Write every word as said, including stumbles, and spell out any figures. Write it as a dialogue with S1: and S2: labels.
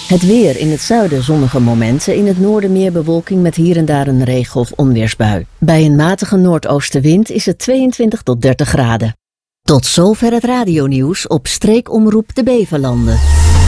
S1: Het weer: in het zuiden zonnige momenten, in het noorden meer bewolking met hier en daar een regen- of onweersbui. Bij een matige noordoostenwind is het tweeëntwintig tot dertig graden. Tot zover het radionieuws op streekomroep de Beverlanden.